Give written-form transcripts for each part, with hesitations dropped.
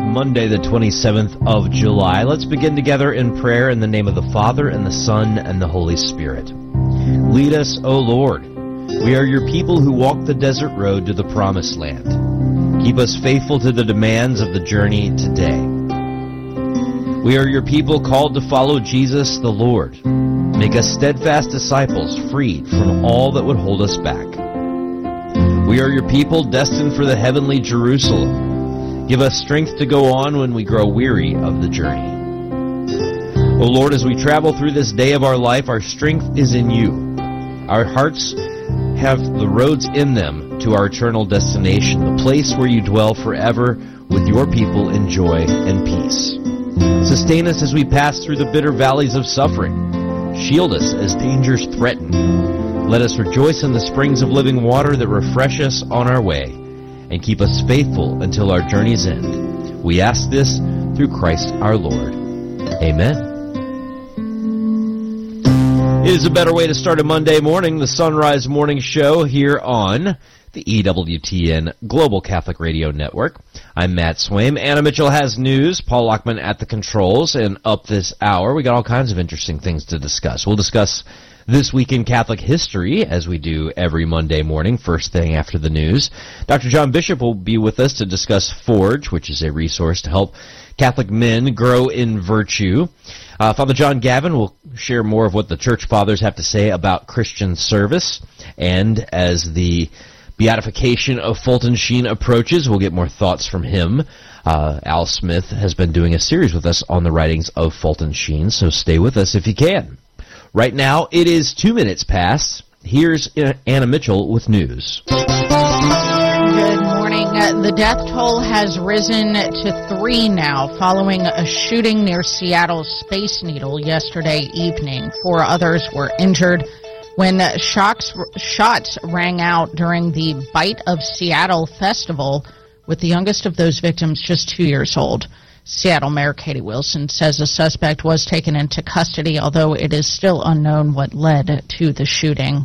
Monday, the 27th of July. Let's begin together in prayer in the name of the Father, and the Son, and the Holy Spirit. Lead us, O Lord. We are your people who walk the desert road to the promised land. Keep us faithful to the demands of the journey today. We are your people called to follow Jesus the Lord. Make us steadfast disciples, freed from all that would hold us back. We are your people destined for the heavenly Jerusalem. Give us strength to go on when we grow weary of the journey. O Lord, as we travel through this day of our life, our strength is in you. Our hearts have the roads in them to our eternal destination, the place where you dwell forever with your people in joy and peace. Sustain us as we pass through the bitter valleys of suffering. Shield us as dangers threaten. Let us rejoice in the springs of living water that refresh us on our way, and keep us faithful until our journey's end. We ask this through Christ our Lord. Amen. It is a better way to start a Monday morning, the Sunrise Morning Show here on the EWTN Global Catholic Radio Network. I'm Matt Swaim. Anna Mitchell has news. Paul Lockman at the controls. And up this hour, we got all kinds of interesting things to discuss. We'll discuss This Week in Catholic History, as we do every Monday morning, first thing after the news. Dr. John Bishop will be with us to discuss Forge, which is a resource to help Catholic men grow in virtue. Father John Gavin will share more of what the Church Fathers have to say about Christian service. And as the beatification of Fulton Sheen approaches, we'll get more thoughts from him. Al Smith has been doing a series with us on the writings of Fulton Sheen, so stay with us if you can. Right now, it is 2 minutes past. Here's Anna Mitchell with news. Good morning. The death toll has risen to 3 now following a shooting near Seattle's Space Needle yesterday evening. 4 others were injured when shots rang out during the Bite of Seattle festival, with the youngest of those victims just 2 years old. Seattle Mayor Katie Wilson says a suspect was taken into custody, although it is still unknown what led to the shooting.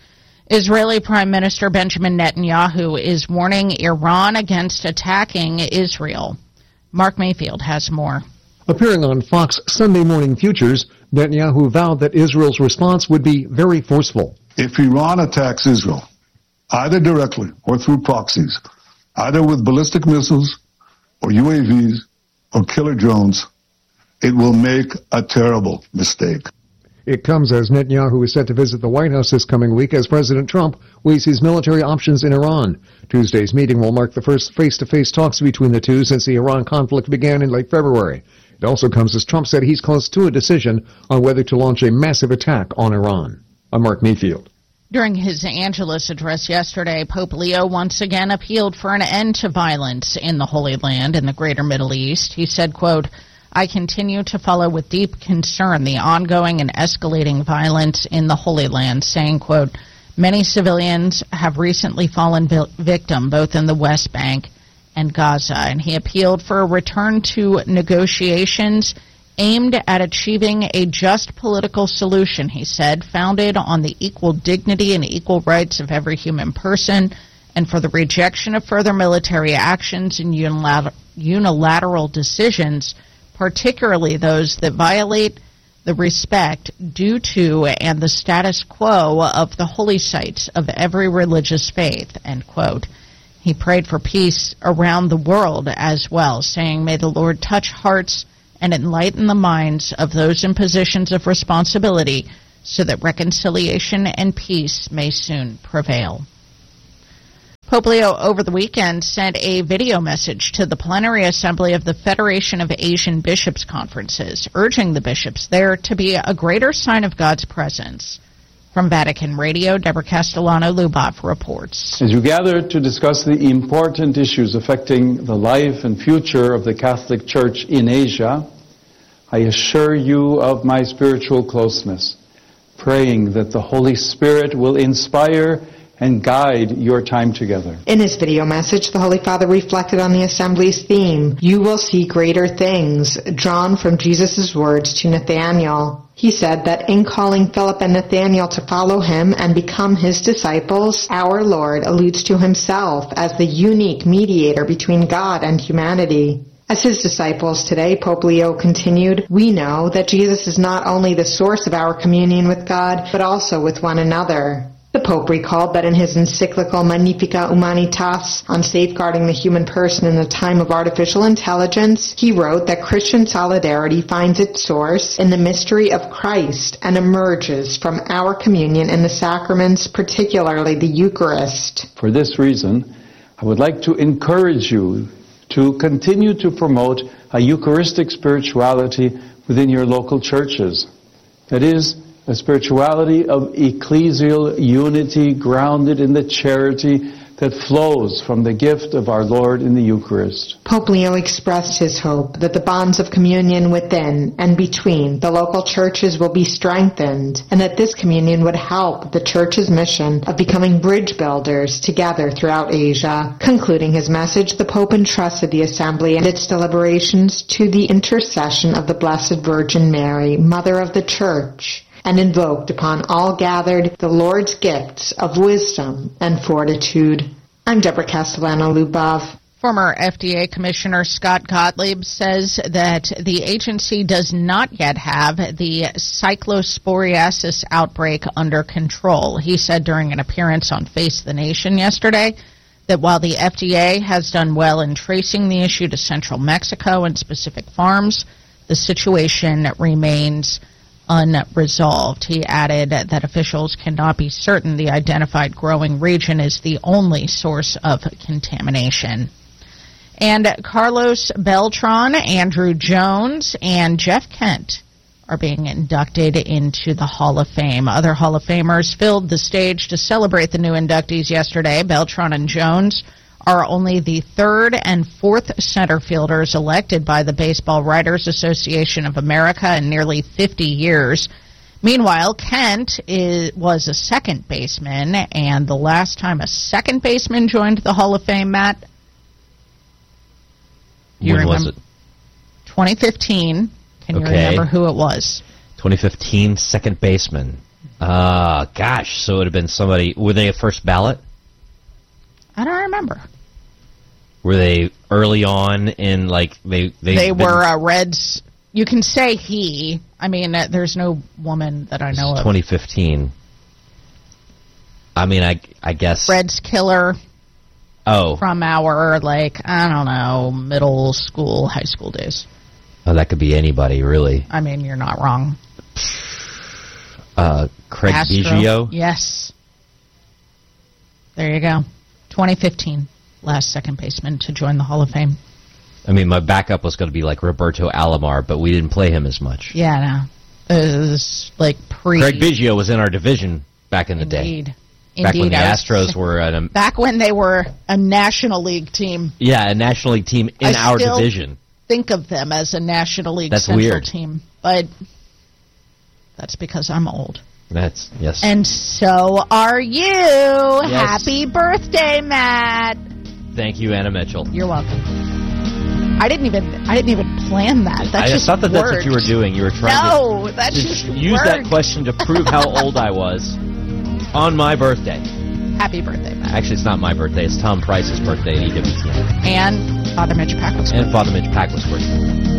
Israeli Prime Minister Benjamin Netanyahu is warning Iran against attacking Israel. Mark Mayfield has more. Appearing on Fox Sunday Morning Futures, Netanyahu vowed that Israel's response would be very forceful. If Iran attacks Israel, either directly or through proxies, either with ballistic missiles or UAVs or killer drones, it will make a terrible mistake. It comes as Netanyahu is set to visit the White House this coming week as President Trump weighs his military options in Iran. Tuesday's meeting will mark the first face-to-face talks between the two since the Iran conflict began in late February. It also comes as Trump said he's close to a decision on whether to launch a massive attack on Iran. I'm Mark Mayfield. During his Angelus address yesterday, Pope Leo once again appealed for an end to violence in the Holy Land and the greater Middle East. He said, quote, I continue to follow with deep concern the ongoing and escalating violence in the Holy Land, saying, quote, many civilians have recently fallen victim both in the West Bank and Gaza. And he appealed for a return to negotiations aimed at achieving a just political solution, he said, founded on the equal dignity and equal rights of every human person, and for the rejection of further military actions and unilateral decisions, particularly those that violate the respect due to and the status quo of the holy sites of every religious faith, end quote. He prayed for peace around the world as well, saying, may the Lord touch hearts and enlighten the minds of those in positions of responsibility so that reconciliation and peace may soon prevail. Pope Leo over the weekend sent a video message to the plenary assembly of the Federation of Asian Bishops' Conferences, urging the bishops there to be a greater sign of God's presence. From Vatican Radio, Deborah Castellano-Luboff reports. As you gather to discuss the important issues affecting the life and future of the Catholic Church in Asia, I assure you of my spiritual closeness, praying that the Holy Spirit will inspire and guide your time together. In his video message, the Holy Father reflected on the Assembly's theme, You will see greater things, drawn from Jesus' words to Nathanael. He said that in calling Philip and Nathanael to follow him and become his disciples, our Lord alludes to himself as the unique mediator between God and humanity. As his disciples today, Pope Leo continued, we know that Jesus is not only the source of our communion with God, but also with one another. The Pope recalled that in his encyclical Magnificat Humanitas on safeguarding the human person in a time of artificial intelligence, he wrote that Christian solidarity finds its source in the mystery of Christ and emerges from our communion in the sacraments, particularly the Eucharist. For this reason, I would like to encourage you to continue to promote a Eucharistic spirituality within your local churches. That is, a spirituality of ecclesial unity grounded in the charity that flows from the gift of our Lord in the Eucharist. Pope Leo expressed his hope that the bonds of communion within and between the local churches will be strengthened, and that this communion would help the Church's mission of becoming bridge builders together throughout Asia. Concluding his message, the Pope entrusted the Assembly and its deliberations to the intercession of the Blessed Virgin Mary, Mother of the Church, and invoked upon all gathered the Lord's gifts of wisdom and fortitude. I'm Deborah Castellano-Lubov. Former FDA Commissioner Scott Gottlieb says that the agency does not yet have the cyclosporiasis outbreak under control. He said during an appearance on Face the Nation yesterday that while the FDA has done well in tracing the issue to central Mexico and specific farms, the situation remains unresolved. He added that officials cannot be certain the identified growing region is the only source of contamination. And Carlos Beltran, Andrew Jones, and Jeff Kent are being inducted into the Hall of Fame. Other Hall of Famers filled the stage to celebrate the new inductees yesterday. Beltran and Jones are only the third and fourth center fielders elected by the Baseball Writers Association of America in nearly 50 years. Meanwhile, Kent was a second baseman, and the last time a second baseman joined the Hall of Fame, Matt? When was it? 2015. Can you remember who it was? 2015, second baseman. Gosh, so it would have been somebody. Were they a first ballot? I don't remember. Were they early on in, like, they were Reds? You can say he. I mean, there's no woman that I know of. 2015. I mean, I guess. Reds killer. Oh. From our, I don't know, middle school, high school days. Oh, that could be anybody, really. I mean, you're not wrong. Craig Astro. Biggio? Yes. There you go. 2015, last second baseman to join the Hall of Fame. I mean, my backup was going to be like Roberto Alomar, but we didn't play him as much. Yeah, no. It was pre... Craig Biggio was in our division back in the day. Back when the Astros were at a... Back when they were a National League team. Yeah, a National League team in our division. Think of them as a National League That's Central weird. team. But that's because I'm old. Yes. And so are you. Yes. Happy birthday, Matt. Thank you, Anna Mitchell. You're welcome. I didn't even plan that. That just thought that worked. that's what you were doing. You were trying to that just use worked. that question to prove how old I was on my birthday. Happy birthday, Matt. Actually, it's not my birthday. It's Tom Price's birthday at EWTN. And Father Mitch Packwood's And Father Mitch Packwood's birthday.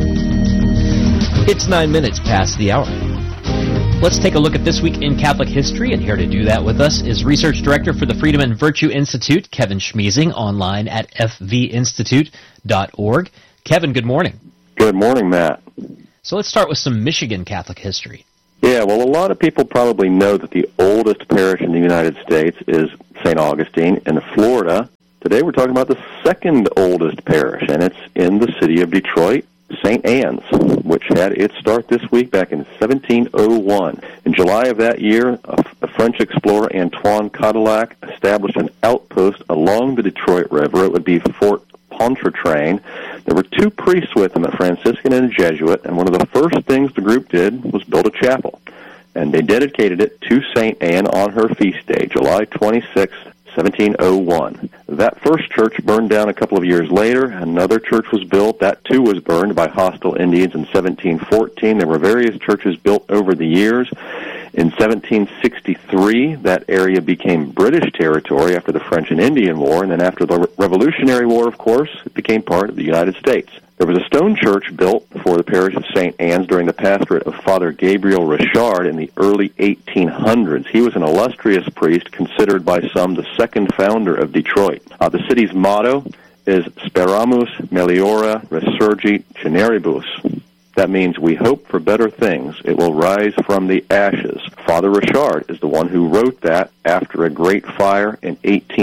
It's 9 minutes past the hour. Let's take a look at this week in Catholic history, and here to do that with us is Research Director for the Freedom and Virtue Institute, Kevin Schmiesing, online at fvinstitute.org. Kevin, good morning. Good morning, Matt. So let's start with some Michigan Catholic history. Yeah, well, a lot of people probably know that the oldest parish in the United States is St. Augustine in Florida. Today we're talking about the second oldest parish, and it's in the city of Detroit, St. Anne's, which had its start this week back in 1701. In July of that year, a French explorer, Antoine Cadillac, established an outpost along the Detroit River. It would be Fort Pontchartrain. There were two priests with him, a Franciscan and a Jesuit, and one of the first things the group did was build a chapel. And they dedicated it to St. Anne on her feast day, July 26th, 1701. That first church burned down a couple of years later. Another church was built. That, too, was burned by hostile Indians in 1714. There were various churches built over the years. In 1763, that area became British territory after the French and Indian War, and then after the Revolutionary War, of course, it became part of the United States. There was a stone church built for the parish of St. Anne's during the pastorate of Father Gabriel Richard in the early 1800s. He was an illustrious priest, considered by some the second founder of Detroit. The city's motto is Speramus Meliora Resurgit Generibus. That means we hope for better things. It will rise from the ashes. Father Richard is the one who wrote that after a great fire in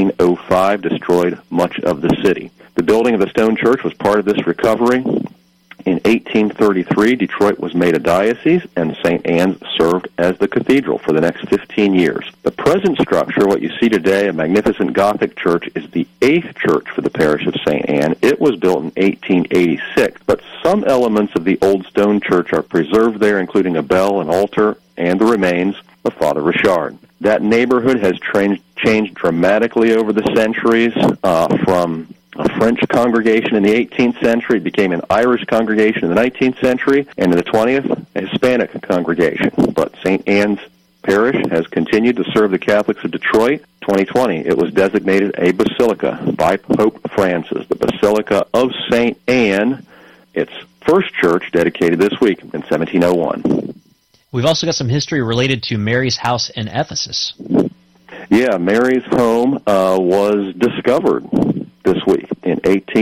1805 destroyed much of the city. The building of the stone church was part of this recovery. In 1833, Detroit was made a diocese, and St. Anne's served as the cathedral for the next 15 years. The present structure, what you see today, a magnificent Gothic church, is the 8th church for the parish of St. Anne. It was built in 1886, but some elements of the old stone church are preserved there, including a bell, an altar, and the remains of Father Richard. That neighborhood has changed dramatically over the centuries, from a French congregation in the 18th century. It became an Irish congregation in the 19th century, and in the 20th, a Hispanic congregation. But St. Anne's Parish has continued to serve the Catholics of Detroit. 2020, it was designated a basilica by Pope Francis, the Basilica of St. Anne, its first church dedicated this week in 1701. We've also got some history related to Mary's house in Ephesus. Yeah, Mary's home was discovered this week in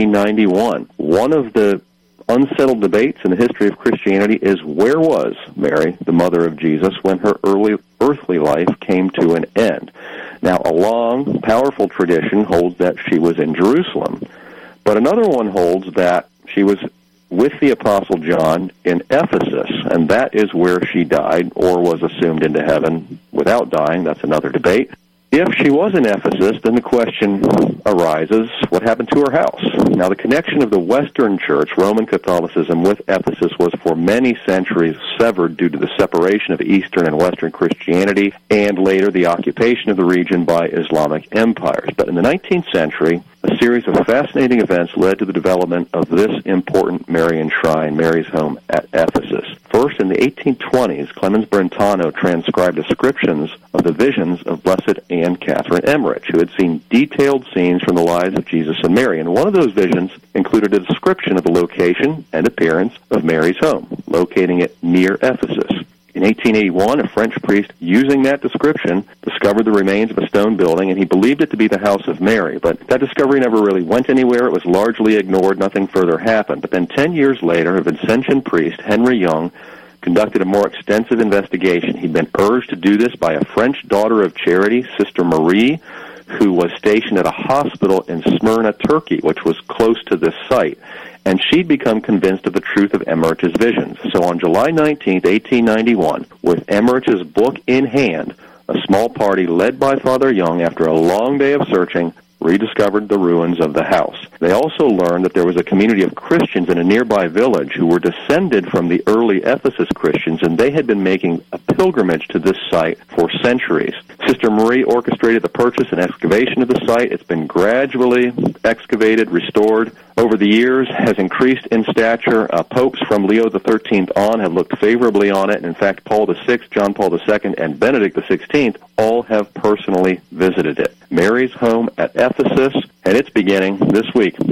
1891. One of the unsettled debates in the history of Christianity is, where was Mary, the mother of Jesus, when her early earthly life came to an end? Now, a long, powerful tradition holds that she was in Jerusalem, but another one holds that she was with the Apostle John in Ephesus, and that is where she died or was assumed into heaven without dying. That's another debate. If she was in Ephesus, then the question arises, what happened to her house? Now, the connection of the Western Church, Roman Catholicism, with Ephesus was for many centuries severed due to the separation of Eastern and Western Christianity, and later the occupation of the region by Islamic empires. But in the 19th century, a series of fascinating events led to the development of this important Marian shrine, Mary's home at Ephesus. First, in the 1820s, Clemens Brentano transcribed descriptions of the visions of Blessed Anne Catherine Emmerich, who had seen detailed scenes from the lives of Jesus and Mary. And one of those visions included a description of the location and appearance of Mary's home, locating it near Ephesus. In 1881, a French priest, using that description, discovered the remains of a stone building, and he believed it to be the house of Mary. But that discovery never really went anywhere. It was largely ignored. Nothing further happened. But then 10 years later, a Vincentian priest, Henry Young, conducted a more extensive investigation. He'd been urged to do this by a French daughter of charity, Sister Marie, who was stationed at a hospital in Smyrna, Turkey, which was close to this site. And she'd become convinced of the truth of Emmerich's visions. So on July 19, 1891, with Emmerich's book in hand, a small party led by Father Young, after a long day of searching, rediscovered the ruins of the house. They also learned that there was a community of Christians in a nearby village who were descended from the early Ephesus Christians, and they had been making a pilgrimage to this site for centuries. Sister Marie orchestrated the purchase and excavation of the site. It's been gradually excavated, restored over the years, has increased in stature. Popes from Leo XIII on have looked favorably on it, and in fact, Paul VI, John Paul II, and Benedict XVI all have personally visited it. Mary's home at Ephesus had its beginning this week in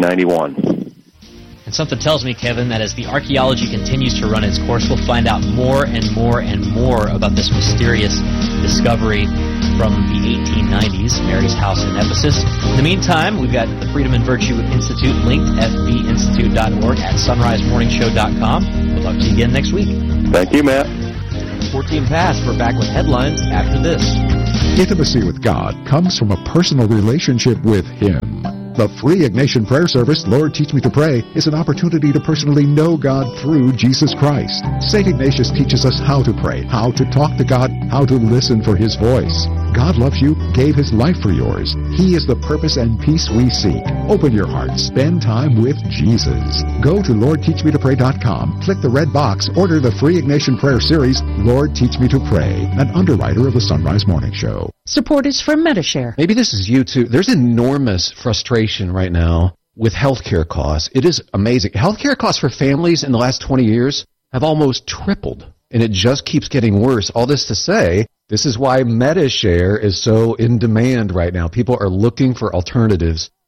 1891. And something tells me, Kevin, that as the archaeology continues to run its course, we'll find out more and more and more about this mysterious discovery from the 1890s, Mary's house in Ephesus. In the meantime, we've got the Freedom and Virtue Institute linked, fbinstitute.org, at sunrisemorningshow.com. We'll talk to you again next week. Thank you, Matt. 14 past. We're back with headlines after this. Intimacy with God comes from a personal relationship with Him. The free Ignatian prayer service, Lord Teach Me to Pray, is an opportunity to personally know God through Jesus Christ. St. Ignatius teaches us how to pray, how to talk to God, how to listen for His voice. God loves you, gave His life for yours. He is the purpose and peace we seek. Open your heart. Spend time with Jesus. Go to LordTeachMeToPray.com. Click the red box. Order the free Ignatian prayer series, Lord Teach Me to Pray, an underwriter of the Sunrise Morning Show. Support is from Medi-Share. Maybe this is you too. There's enormous frustration right now with healthcare costs. It is amazing. Healthcare costs for families in the last 20 years have almost tripled, and it just keeps getting worse. All this to say, this is why Medi-Share is so in demand right now. People are looking for alternatives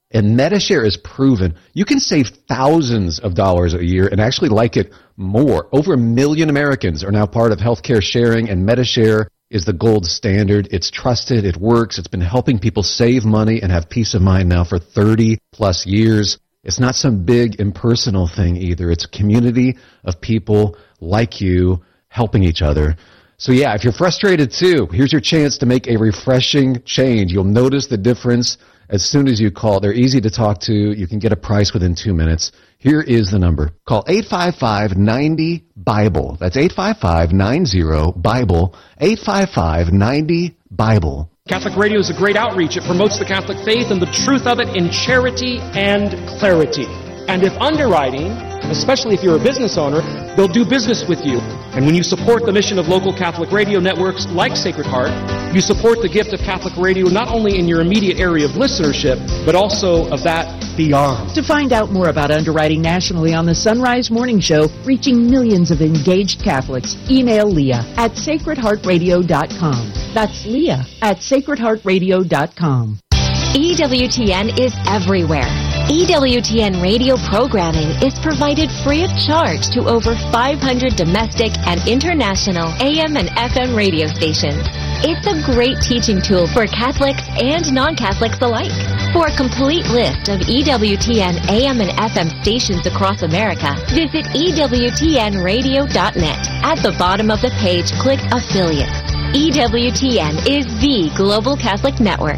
And Medi-Share is proven. You can save thousands of dollars a year and actually like it more. Over 1 million Americans are now part of healthcare sharing, and Medi-Share is the gold standard. It's trusted. It works. It's been helping people save money and have peace of mind now for 30 plus years. It's not some big impersonal thing either. It's a community of people like you helping each other. So yeah, if you're frustrated too, here's your chance to make a refreshing change. You'll notice the difference as soon as you call. They're easy to talk to. You can get a price within 2 minutes. Here is the number. Call 855-90-BIBLE. That's 855-90-BIBLE. 855-90-BIBLE. Catholic Radio is a great outreach. It promotes the Catholic faith and the truth of it in charity and clarity. And if underwriting, especially if you're a business owner, they'll do business with you. And when you support the mission of local Catholic radio networks like Sacred Heart, you support the gift of Catholic radio not only in your immediate area of listenership, but also of that beyond. To find out more about underwriting nationally on the Sunrise Morning Show, reaching millions of engaged Catholics, email Leah at sacredheartradio.com. That's Leah at sacredheartradio.com. EWTN is everywhere. EWTN radio programming is provided free of charge to over 500 domestic and international AM and FM radio stations. It's a great teaching tool for Catholics and non-Catholics alike. For a complete list of EWTN AM and FM stations across America, visit EWTNradio.net. At the bottom of the page, click Affiliates. EWTN is the Global Catholic Network.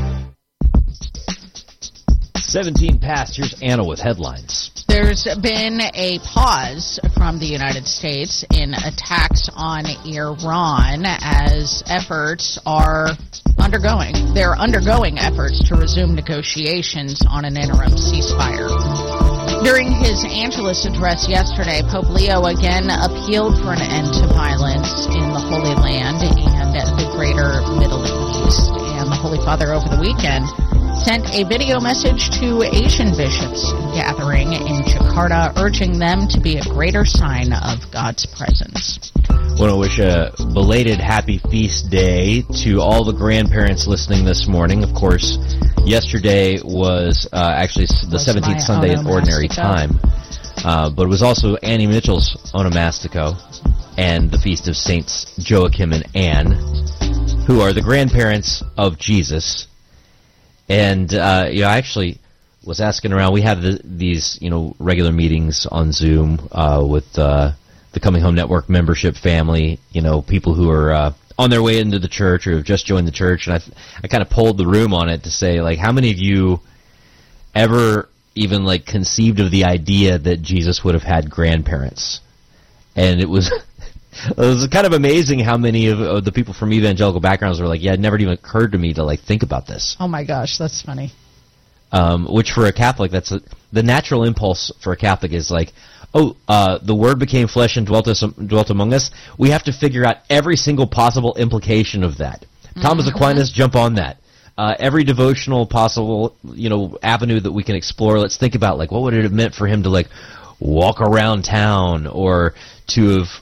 17 past. Here's Anna with headlines. There's been a pause from the United States in attacks on Iran as efforts are undergoing. They're undergoing efforts to resume negotiations on an interim ceasefire. During his Angelus address yesterday, Pope Leo again appealed for an end to violence in the Holy Land and the greater Middle East. And the Holy Father over the weekend sent a video message to Asian bishops gathering in Jakarta, urging them to be a greater sign of God's presence. I want to wish a belated happy feast day to all the grandparents listening this morning. Of course, yesterday was actually the 17th Sunday in Ordinary Time, but it was also Annie Mitchell's Onomastico and the Feast of Saints Joachim and Anne, who are the grandparents of Jesus. And I actually was asking around. We have these regular meetings on Zoom with the Coming Home Network membership family. People who are on their way into the church or have just joined the church. And I kind of polled the room on it to say, like, how many of you ever even conceived of the idea that Jesus would have had grandparents? And it was. It was kind of amazing how many of the people from evangelical backgrounds were like, yeah, it never even occurred to me to think about this. Oh my gosh, that's funny. Which for a Catholic, the natural impulse for a Catholic is the Word became flesh and dwelt among us. We have to figure out every single possible implication of that. Thomas Aquinas, jump on that. Every devotional possible, avenue that we can explore. Let's think about what would it have meant for him to walk around town, or to have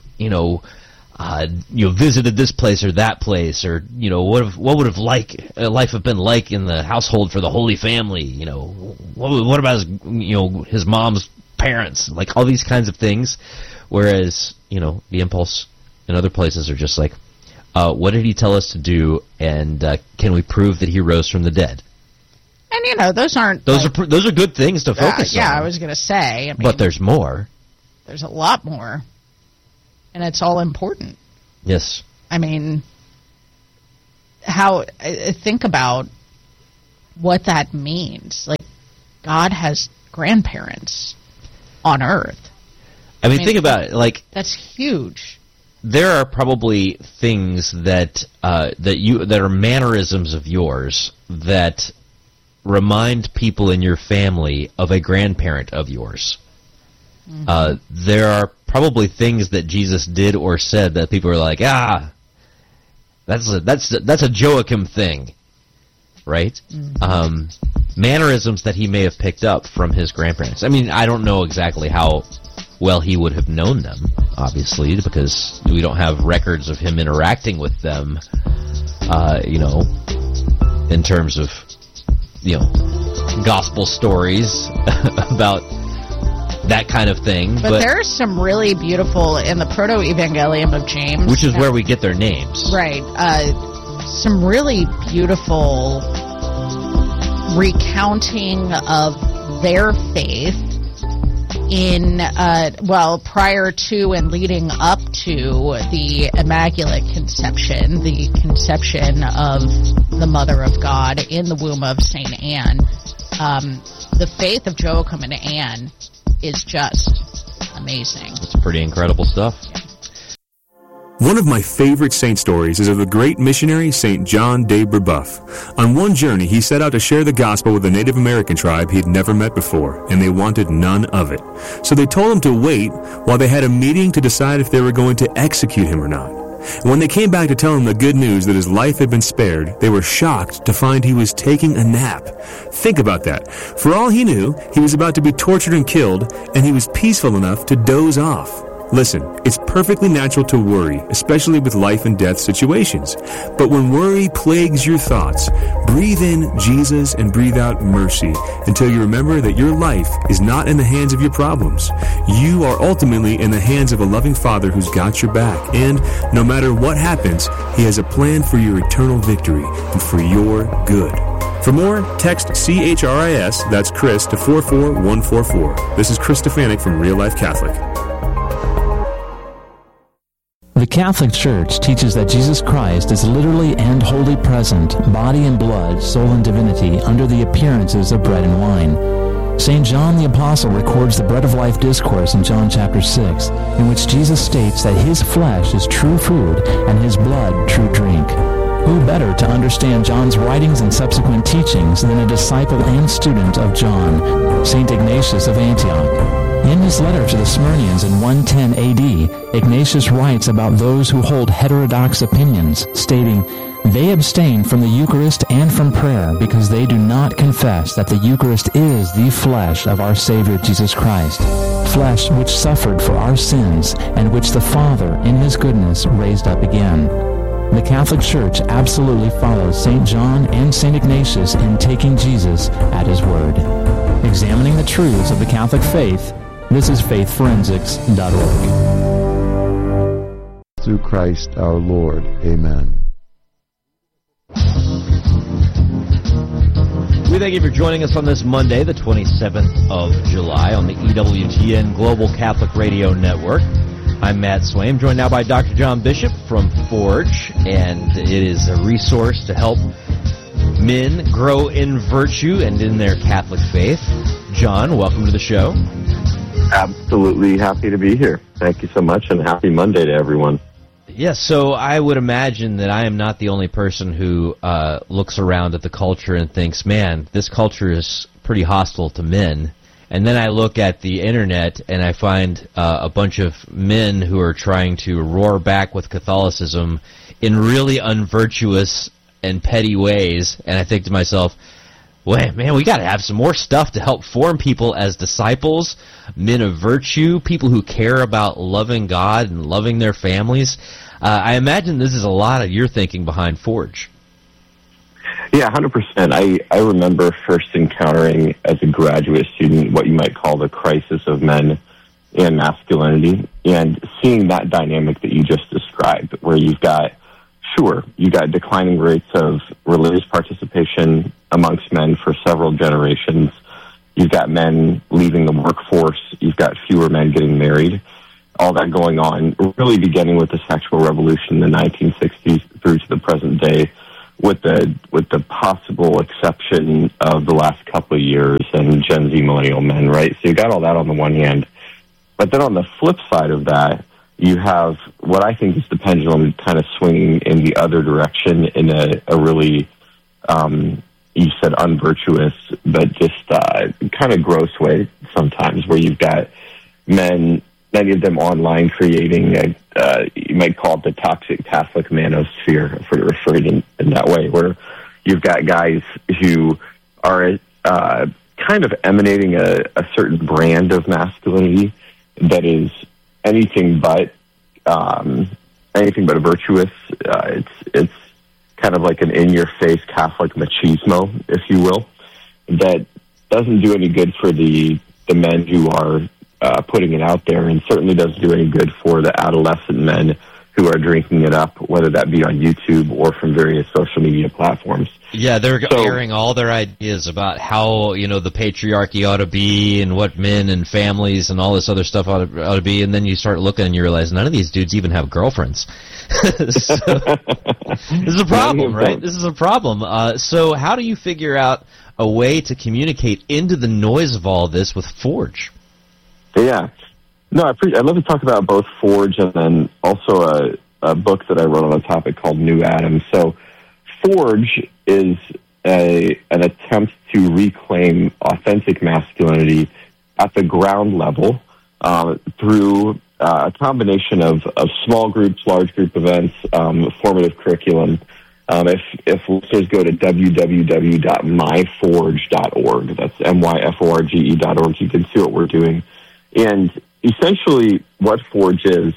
visited this place or that place, or what would have life have been like in the household for the Holy Family? What about his mom's parents? All these kinds of things. Whereas the impulse in other places are just what did he tell us to do, and can we prove that he rose from the dead? And those aren't those are good things to focus on. Yeah, I was going to say. But there's more. There's a lot more. And it's all important. Yes. Think about what that means. God has grandparents on earth. Think about it. That's huge. There are probably things that are mannerisms of yours that remind people in your family of a grandparent of yours. Mm-hmm. There are probably things that Jesus did or said that people are like, that's a Joachim thing, right? Mm-hmm. Mannerisms that he may have picked up from his grandparents. I don't know exactly how well he would have known them, obviously, because we don't have records of him interacting with them, in terms of, gospel stories about that kind of thing. But there's some really beautiful, in the Proto-Evangelium of James, which is where we get their names. Right. Some really beautiful recounting of their faith in, prior to and leading up to the Immaculate Conception, the conception of the Mother of God in the womb of St. Anne. The faith of Joachim and Anne is just amazing. It's pretty incredible stuff. One of my favorite saint stories is of the great missionary St. John de Brebeuf. On one journey, he set out to share the gospel with a Native American tribe he'd never met before, and they wanted none of it. So they told him to wait while they had a meeting to decide if they were going to execute him or not. When they came back to tell him the good news that his life had been spared, they were shocked to find he was taking a nap. Think about that. For all he knew, he was about to be tortured and killed, and he was peaceful enough to doze off. Listen, it's perfectly natural to worry, especially with life and death situations. But when worry plagues your thoughts, breathe in Jesus and breathe out mercy until you remember that your life is not in the hands of your problems. You are ultimately in the hands of a loving Father who's got your back. And no matter what happens, He has a plan for your eternal victory and for your good. For more, text CHRIS, that's Chris, to 44144. This is Chris Stefanik from Real Life Catholic. The Catholic Church teaches that Jesus Christ is literally and wholly present, body and blood, soul and divinity, under the appearances of bread and wine. St. John the Apostle records the Bread of Life discourse in John chapter 6, in which Jesus states that His flesh is true food and His blood true drink. Who better to understand John's writings and subsequent teachings than a disciple and student of John, St. Ignatius of Antioch? In his letter to the Smyrnians in 110 AD, Ignatius writes about those who hold heterodox opinions, stating, "They abstain from the Eucharist and from prayer because they do not confess that the Eucharist is the flesh of our Savior Jesus Christ, flesh which suffered for our sins and which the Father, in His goodness, raised up again." The Catholic Church absolutely follows St. John and St. Ignatius in taking Jesus at His word. Examining the truths of the Catholic faith, this is faithforensics.org. Through Christ our Lord. Amen. We thank you for joining us on this Monday, the 27th of July, on the EWTN Global Catholic Radio Network. I'm Matt Swaim, joined now by Dr. John Bishop from Forge, and it is a resource to help men grow in virtue and in their Catholic faith. John, welcome to the show. Absolutely happy to be here. Thank you so much, and happy Monday to everyone. Yes, so I would imagine that I am not the only person who looks around at the culture and thinks, man, this culture is pretty hostile to men. And then I look at the internet and I find a bunch of men who are trying to roar back with Catholicism in really unvirtuous and petty ways. And I think to myself, wait, man, we got to have some more stuff to help form people as disciples, men of virtue, people who care about loving God and loving their families. I imagine this is a lot of your thinking behind Forge. Yeah, 100%. I remember first encountering, as a graduate student, what you might call the crisis of men and masculinity, and seeing that dynamic that you just described, where you've got declining rates of religious participation amongst men for several generations. You've got men leaving the workforce. You've got fewer men getting married. All that going on, really beginning with the sexual revolution in the 1960s through to the present day, with the possible exception of the last couple of years and Gen Z millennial men, right? So you got all that on the one hand. But then on the flip side of that, you have what I think is the pendulum kind of swinging in the other direction in a really, you said unvirtuous, but just kind of gross way sometimes, where you've got men, many of them online, creating you might call it the toxic Catholic manosphere, if we're referring in that way, where you've got guys who are kind of emanating a certain brand of masculinity that is anything but virtuous. It's kind of like an in-your-face Catholic machismo, if you will, that doesn't do any good for the men who are putting it out there, and certainly doesn't do any good for the adolescent men who are drinking it up, whether that be on YouTube or from various social media platforms. Yeah, they're airing all their ideas about how, the patriarchy ought to be and what men and families and all this other stuff ought to be, and then you start looking and you realize none of these dudes even have girlfriends. This is a problem, right? This is a problem. So how do you figure out a way to communicate into the noise of all this with Forge? Yeah. No, I'd love to talk about both Forge and then also a book that I wrote on a topic called New Adam. So Forge is an attempt to reclaim authentic masculinity at the ground level through a combination of small groups, large group events, formative curriculum. If listeners go to www.myforge.org, that's myforge.org, you can see what we're doing. And essentially what Forge is,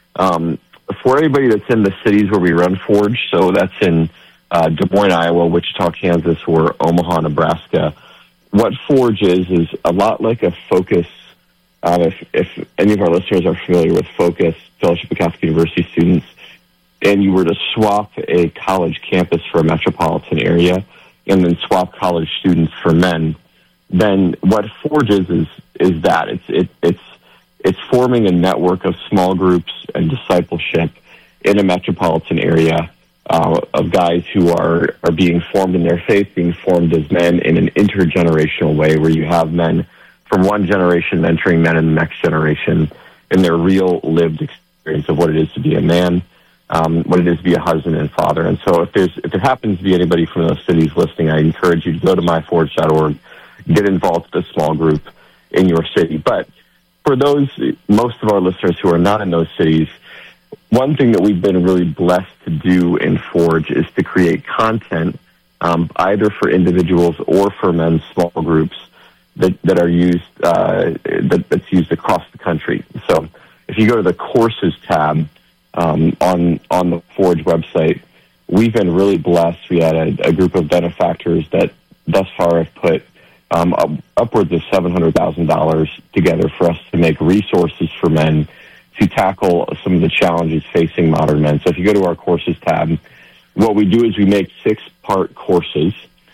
for anybody that's in the cities where we run Forge, so that's in Des Moines, Iowa, Wichita, Kansas, or Omaha, Nebraska, what Forge is a lot like a Focus. If any of our listeners are familiar with Focus, Fellowship of Catholic University students, and you were to swap a college campus for a metropolitan area and then swap college students for men, then what Forge is that. It's forming a network of small groups and discipleship in a metropolitan area of guys who are being formed in their faith, being formed as men in an intergenerational way, where you have men from one generation mentoring men in the next generation in their real lived experience of what it is to be a man, what it is to be a husband and father. And so if there happens to be anybody from those cities listening, I encourage you to go to myforge.org, get involved with a small group in your city. But for most of our listeners who are not in those cities, one thing that we've been really blessed to do in Forge is to create content, either for individuals or for men's small groups that are used, that's used across the country. So if you go to the courses tab on the Forge website, we've been really blessed. We had a group of benefactors that thus far have put upwards of $700,000 together for us to make resources for men to tackle some of the challenges facing modern men. So if you go to our courses tab, what we do is we make 6-part courses,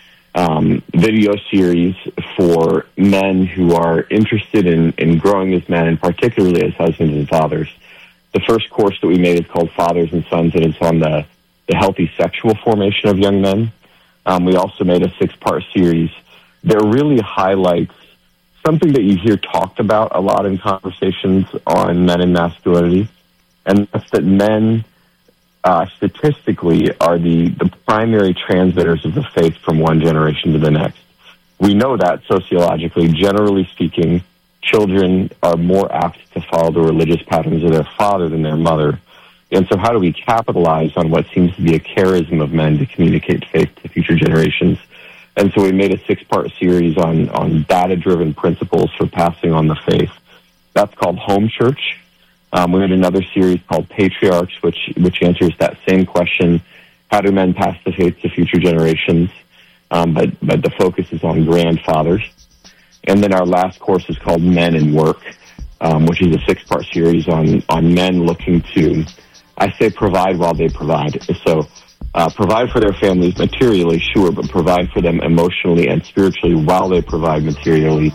video series for men who are interested in growing as men, and particularly as husbands and fathers. The first course that we made is called Fathers and Sons, and it's on the healthy sexual formation of young men. We also made a 6-part series that really highlights something that you hear talked about a lot in conversations on men and masculinity, and that's that men statistically are the primary transmitters of the faith from one generation to the next. We know that sociologically, generally speaking, children are more apt to follow the religious patterns of their father than their mother. And so how do we capitalize on what seems to be a charism of men to communicate faith to future generations? And so we made a 6-part series on data-driven principles for passing on the faith. That's called Home Church. We had another series called Patriarchs, which answers that same question: how do men pass the faith to future generations? But the focus is on grandfathers. And then our last course is called Men and Work, which is a 6-part series on men looking to, I say, provide while they provide. So provide for their families materially, sure, but provide for them emotionally and spiritually while they provide materially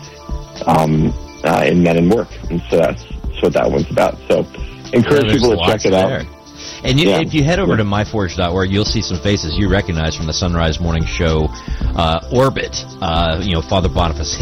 in Men and Work. And so that's what that one's about. So encourage people to check it out. And if you head over to myforge.org, you'll see some faces you recognize from the Sunrise Morning Show orbit. Father Boniface